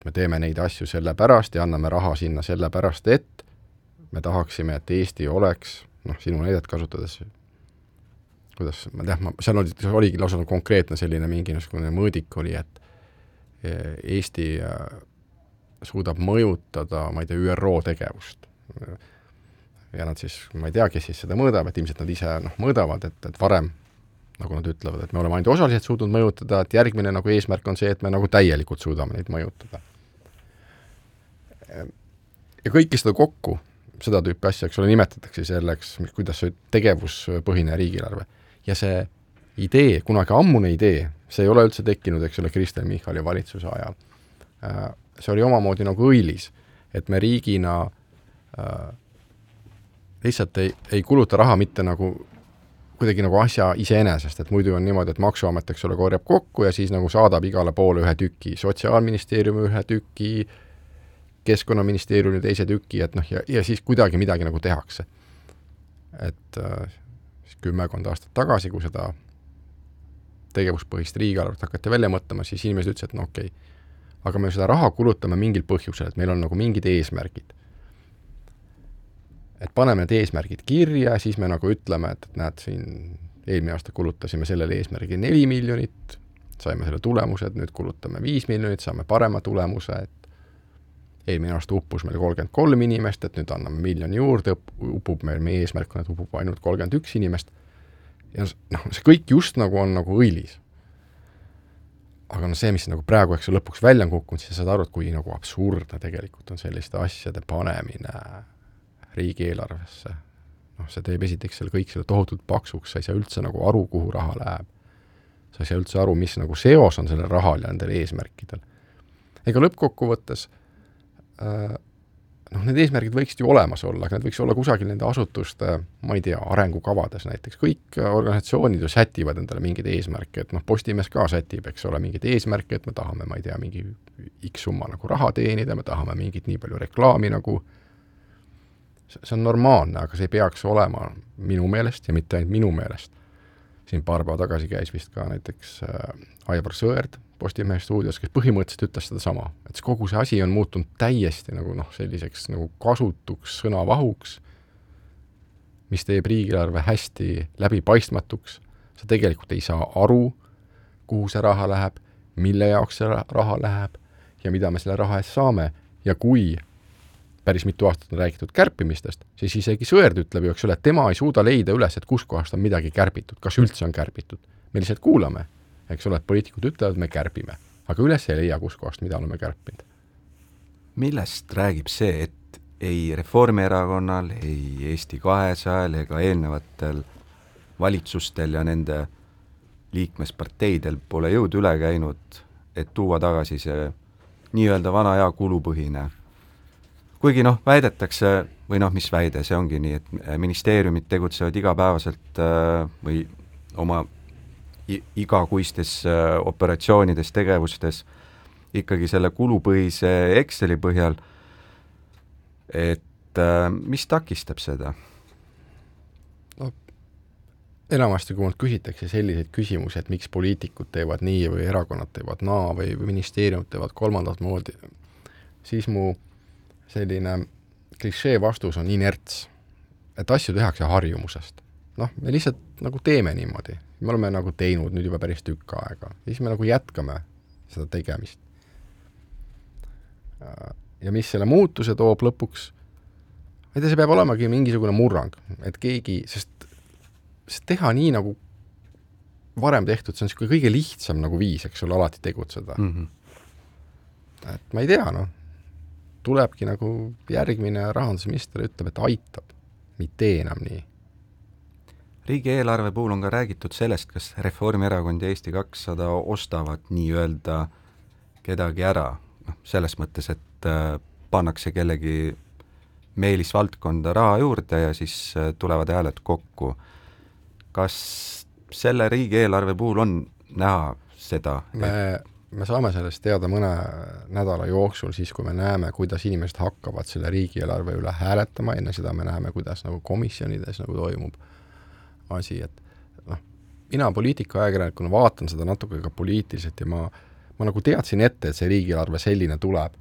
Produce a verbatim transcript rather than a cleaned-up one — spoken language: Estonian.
me teeme neid asju selle pärast ja anname raha sinna selle pärast, et me tahaksime, et Eesti oleks, noh, sinu näidet kasutades, kuidas, ma tean, ma, seal oli, oligi lausa konkreetne selline mingi mõõdik oli, et Eesti suudab mõjutada, ma ei tea, Ü R O tegevust. Ja nad siis, ma ei tea, kes siis seda mõõdab, et ilmselt nad ise noh, mõõdavad, et, et varem, nagu nad ütlevad, et me oleme ainult osaliselt suutnud mõjutada, et järgmine nagu eesmärk on see, et me nagu täielikult suudame neid mõjutada. Ja kõiki seda kokku, seda tüüpi asja, eks ole, nimetatakse selleks, kuidas see tegevuspõhine riigieelarve. Ja see idee, kunagi ammune idee, see ei ole üldse tekkinud, eks ole, Kristen Michali valitsuse ajal. See oli omamoodi nagu õilis, et me riigina äh, lihtsalt ei, ei kuluta raha mitte nagu kuidagi nagu asja iseenesest, et muidu on niimoodi, et maksuamet, eks ole, korjab kokku ja siis nagu saadab igale poole ühe tüki, Sotsiaalministeeriumi ühe tüki, Keskkonnaministeeriumi teise tüki, et noh, ja, ja siis kuidagi midagi nagu tehakse. Et äh, kümmekond aastat tagasi, kui seda tegevuspõhist riigieelarvet hakati välja mõtlema, siis inimesed ütlesid, et no okei, okay, aga me seda raha kulutame mingil põhjusel, et meil on nagu mingid eesmärgid. Et paneme need eesmärgid kirja, siis me nagu ütleme, et, et näed, siin eelmine aasta kulutasime sellele eesmärgi neli miljonit, saime selle tulemuse, et nüüd kulutame viis miljonit, saame parema tulemuse, et eelmine aasta uppus meil kolmkümmend kolm inimest, et nüüd anname miljoni juurde, upub meil, meie eesmärk on, et upub ainult kolmkümmend üks inimest. Ja noh, see kõik just nagu on nagu õilis. Aga no see, mis nagu praegu eks lõpuks välja on kukkunud, siis sa saad aru, et kui nagu absurdne tegelikult on selliste asjade panemine riigieelarvesse. Noh, see teeb esiteks selle kõik selle tohutult paksuks, sa ei saa üldse nagu aru, kuhu raha läheb. Sa ei saa üldse aru, mis nagu seos on selle rahal ja nendel eesmärkidel. Ega lõppkokkuvõttes äh, noh, need eesmärgid võiksid ju olemas olla, aga need võiks olla kusagil nende asutuste, ma ei tea, arengukavades näiteks. Kõik organisatsioonid ju sätivad endale mingid eesmärke, et noh, Postimees ka sätib, eks ole, mingid eesmärke, et me tahame, ma ei tea, mingi X summa nagu raha teenida, me tahame mingit nii palju reklaami nagu. See on normaalne, aga see ei peaks olema minu meelest ja mitte ainult minu meelest. Siin paar päeva tagasi käis vist ka näiteks äh, Aivar Sõerd Postimehe stuudios, kes põhimõtteliselt ütles seda sama, et kogu see asi on muutunud täiesti nagu noh, selliseks nagu kasutuks sõnavahuks, mis teeb riigieelarve hästi läbipaistmatuks. Sa tegelikult ei saa aru, kuhu see raha läheb, mille jaoks see raha läheb ja mida me selle raha eest saame. Ja kui päris mitu aastat on räägitud kärpimistest, siis isegi Sõerd ütleb ju, eks ole, et tema ei suuda leida üles, et kus kohast on midagi kärbitud, kas üldse on kärbitud. Me lihtsalt kuulame, eks ole, et poliitikud ütlevad, et me kärbime, aga üles ei leia, kus kohast, mida oleme kärpinud. Millest räägib see, et ei Reformierakonnal, ei Eesti kahesajal ega eelnevatel valitsustel ja nende liikmesparteidel pole jõud üle käinud, et tuua tagasi see nii-öelda vana hea kulupõhine. Kuigi noh, väidetakse, või noh, mis väide, see ongi nii, et ministeeriumid tegutsevad igapäevaselt äh, või oma igakuistes äh, operatsioonides, tegevustes ikkagi selle kulupõhise Exceli põhjal, et äh, mis takistab seda? No, enamasti, kui mult küsitakse selliseid küsimusi, et miks poliitikud teevad nii või erakonnad teevad naa või, või ministeeriumid teevad kolmandat moodi, siis mu selline klišee vastus on inerts, et asju tehakse harjumusest. Noh, me lihtsalt nagu teeme niimoodi. Me oleme nagu teinud nüüd juba päris tükk aega. Ja siis me nagu jätkame seda tegemist. Ja mis selle muutuse toob lõpuks, ma ei tea, see peab olemagi mingisugune murrang, et keegi, sest, sest teha nii nagu varem tehtud, see on kõige lihtsam nagu viis, eks ole, alati tegutseda. Mm-hmm. Et ma ei tea, noh, tulebki nagu järgmine rahandusminister ütleb, et aitab, mitte enam nii. Riigieelarve puhul on ka räägitud sellest, kas Reformierakond ja Eesti kakssada ostavad nii-öelda kedagi ära. No, selles mõttes, et äh, pannakse kellegi meelisvaldkonda raha juurde ja siis äh, tulevad hääled kokku. Kas selle riigieelarve puhul on näha seda? Me... Et me saame sellest teada mõne nädala jooksul, siis kui me näeme, kuidas inimesed hakkavad selle riigieelarve üle hääletama, enne seda me näeme, kuidas nagu komisjonides nagu toimub asi, et noh, mina poliitika ajakirjanikuna vaatan seda natuke ka poliitiliselt ja ma, ma nagu teadsin ette, et see riigieelarve selline tuleb.